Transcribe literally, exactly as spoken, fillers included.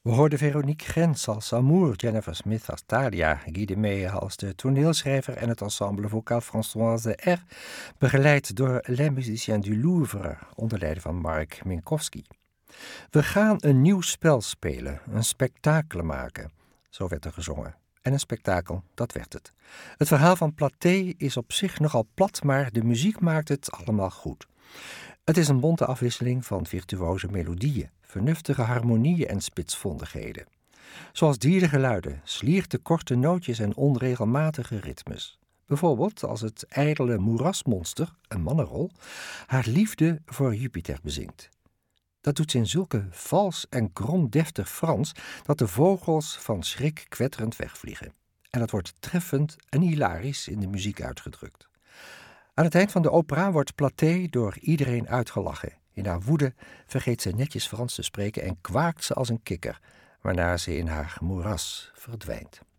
We hoorden Veronique Grens als Amour, Jennifer Smith als Thalia, Guy de Meije als de toneelschrijver en het ensemble vocaal Françoise R., begeleid door Les Musiciens du Louvre, onder leiding van Mark Minkowski. We gaan een nieuw spel spelen, een spektakel maken, zo werd er gezongen. En een spektakel, dat werd het. Het verhaal van Platée is op zich nogal plat, maar de muziek maakt het allemaal goed. Het is een bonte afwisseling van virtuoze melodieën, vernuftige harmonieën en spitsvondigheden. Zoals diergeluiden, slierte korte nootjes en onregelmatige ritmes. Bijvoorbeeld als het ijdele moerasmonster, een mannenrol, haar liefde voor Jupiter bezingt. Dat doet ze in zulke vals en kromdeftig Frans dat de vogels van schrik kwetterend wegvliegen. En dat wordt treffend en hilarisch in de muziek uitgedrukt. Aan het eind van de opera wordt Platée door iedereen uitgelachen. In haar woede vergeet ze netjes Frans te spreken en kwaakt ze als een kikker, waarna ze in haar moeras verdwijnt.